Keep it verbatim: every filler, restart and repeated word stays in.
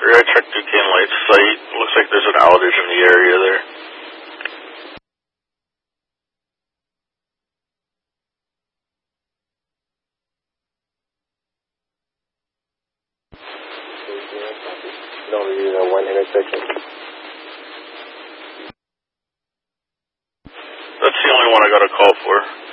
I checked Duquesne Light site. Looks like there's an outage in the area there. No, you know, one intersection. That's the only one I got a call for.